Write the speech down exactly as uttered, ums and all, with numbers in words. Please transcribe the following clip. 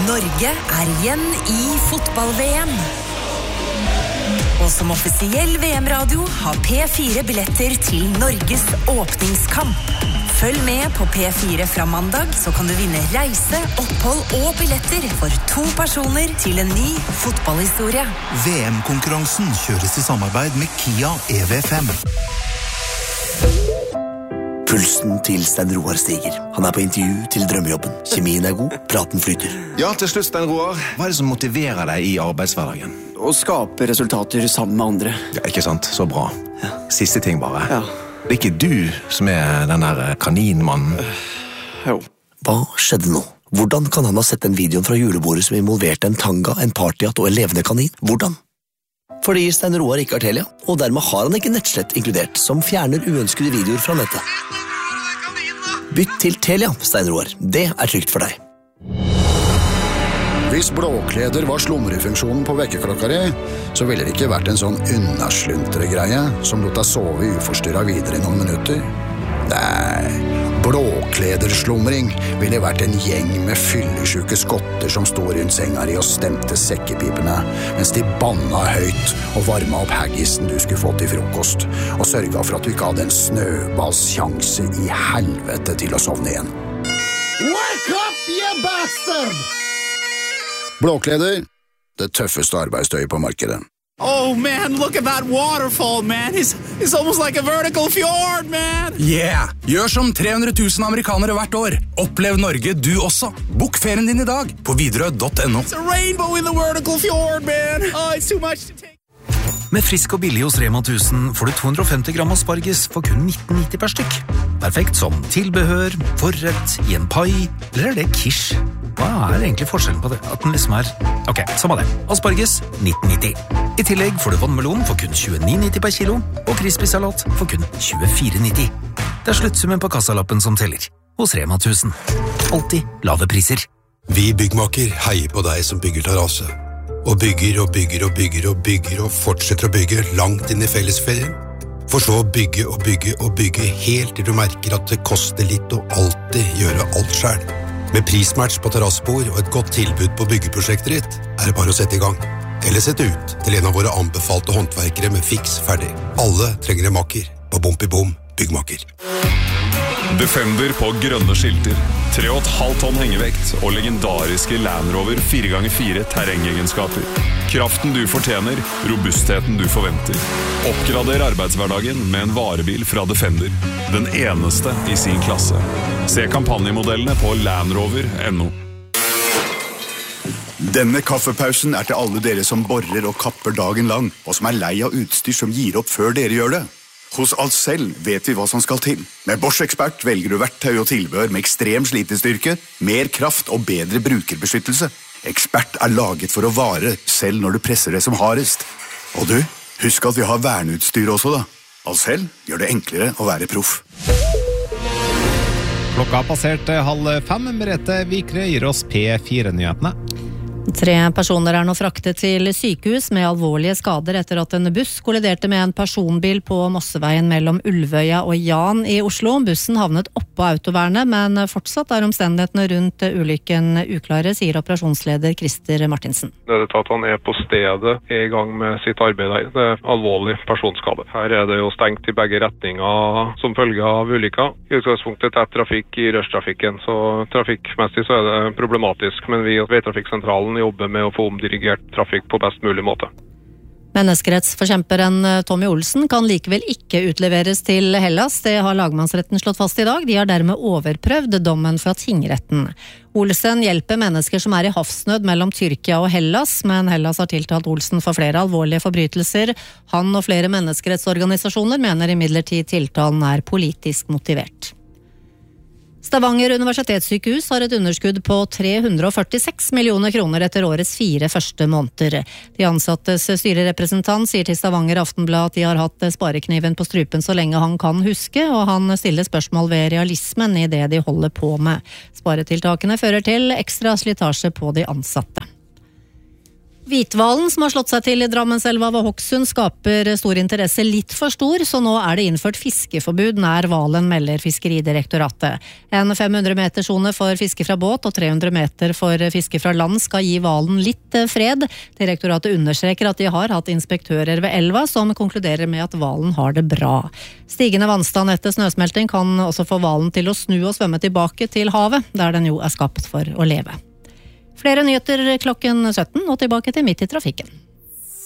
Norge er igjen i fotball-V M. Og som offisiell V M-radio har P fire billetter til Norges åpningskamp. Følg med på P fire fra mandag, så kan du vinne reise, opphold og billetter for to personer til en ny fotballhistorie. V M-konkurransen kjøres i samarbeid med Kia E V fem. Pulsen til Stein Roar stiger. Han er på intervju til drømmejobben. Kjemien er god, praten flyter. Ja, til slutt, Stein Roar. Hva er det som motiverer deg i arbeidshverdagen? Å skape resultater sammen med andre. Ja, ikke sant? Så bra. Ja. Siste ting bare. Ja. Det er ikke du som er den der kaninmannen. Jo. Hva skjedde nå? Hvordan kan han ha sett den videoen fra julebordet som involverte en tanga, en partyhatt og en levende kanin? Hvordan? Fordi Stein Roar ikke har Telia, og dermed har han ikke nettslett inkludert, som fjerner uønskede videoer fra nettet. Bytt til Telia, Stein Roar. Det er trygt for deg. Hvis blåkleder var slumrefunksjonen på vekkerklokka di, så ville det ikke vært en sånn unnasluntre-greie som lot deg sove uforstyrret videre i noen minutter. Nei, blåklederslumring ville vært en gjeng med fyllesyke skotter som sto rundt senga di og stemte sekkepipene, mens de banna høyt og varma opp haggisen du skulle få til frokost, og sørga for at du ikke hadde en snøballsjanse i helvete til å sovne igjen. Wake up, you bastard! Blåkleder, det tøffeste arbeidstøyet på markedet. Oh man, look at that waterfall, man. It's, it's almost like a vertical fjord, man. Yeah! Gjør som tre hundre tusen amerikanere hvert år. Opplev Norge du også. Bok ferien din i dag på Widerøe punktum no. It's a rainbow in the vertical fjord, man. Oh, it's too much to take. Med frisk og billig hos Rema tusen får du to hundre og femti gram asparges for kun nitten nitti per stykk. Perfekt som tilbehør, forrett, i en pai, eller er det quiche? Hva er egentlig forskjellen på det? At den liksom er... Ok, samme det. Asparges, nitten nitti. I tillegg får du vannmelon for kun tjueni nitti per kilo, og crispy-salat for kun tjuefire nitti. Det er sluttsummen på kassalappen som teller. Hos Rema tusen. Alltid lave priser. Vi byggmaker heier på deg som bygger terrasse. Og bygger og bygger og bygger og bygger og fortsetter å bygge langt inn i fellesferien. For så å bygge og bygge og bygge helt til du merker at det koster litt å alltid gjøre alt selv. Med prismatch på terrassbord og et godt tilbud på byggeprosjektet ditt, er det bare å sette i gang. Eller sette ut til en av våre anbefalte håndverkere med fiks ferdig. Alle trenger en makker på Bompibom byggmaker. Defender på grønne skilter, tre og et halvt tonn hengevekt og legendariske Land Rover fire ganger fire terrengegenskaper. Kraften du fortjener, robustheten du forventer. Oppgrader arbeidshverdagen med en varebil fra Defender. Den eneste i sin klasse. Se kampanjemodellene på landrover punktum no. Denne kaffepausen er til alle dere som borer og kapper dagen lang, og som er lei av utstyr som gir opp før dere gjør det. Hos Ahlsell vet vi hva som skal til. Med Bosch Expert velger du verktøy og tilbehør med ekstrem slitestyrke, mer kraft og bedre brukerbeskyttelse. Expert er laget for å vare, selv når du presser det som hardest. Og du, husk at vi har verneutstyr også da. Ahlsell gjør det enklere å være proff. Klokka har passert halv fem. Merete Vikre gir oss P fire-nyhetene. Tre personer er nå fraktet til sykehus med alvorlige skader etter at en buss kolliderte med en personbil på Mosseveien mellom Ulvøya og Jan i Oslo. Bussen havnet oppå autovernet, men fortsatt er omstendighetene rundt ulykken uklare, sier operasjonsleder Christer Martinsen. Nødetatene er på stedet, er i gang med sitt arbeid her. Det er alvorlig personskade. Her er det jo stengt i begge retninger som følge av ulykka. I utgangspunktet tett trafikk i rushtrafikken, så trafikkmessig så er det problematisk, men vi i Veitrafikksentralen jobber med å få omdirigert trafikk på best mulig måte. Menneskerettsforkjemperen Tommy Olsen kan likevel ikke utleveres til Hellas. Det har lagmannsretten slått fast i dag. De har dermed overprøvd dommen fra tingretten. Olsen hjelper mennesker som er i havsnød mellom Tyrkia og Hellas, men Hellas har tiltalt Olsen for flere alvorlige forbrytelser. Han og flere menneskerettsorganisasjoner mener imidlertid tiltalen er politisk motivert. Stavanger universitetssykehus har et underskudd på tre hundre og førtiseks millioner kroner etter årets fire første måneder. De ansattes styrerepresentant sier til Stavanger Aftenblad at de har hatt sparekniven på strupen så lenge han kan huske, og han stiller spørsmål ved realismen i det de holder på med. Sparetiltakene fører til ekstra slitasje på de ansatte. Hvitvalen som har slått seg til i Drammenselva ved Hokksund skaper stor interesse litt for stor, så nå er det innført fiskeforbud nær hvalen, melder Fiskeridirektoratet. En fem hundre meter sone for fiske fra båt og tre hundre meter for fiske fra land skal gi hvalen litt fred. Direktoratet understreker at de har hatt inspektører ved elva som konkluderer med at hvalen har det bra. Stigende vannstand etter snøsmelting kan også få hvalen til å snu og svømme tilbake til havet, der den jo er skapt for å leve. Flere nyheter klokken sytten og tilbake til Midt i trafikken.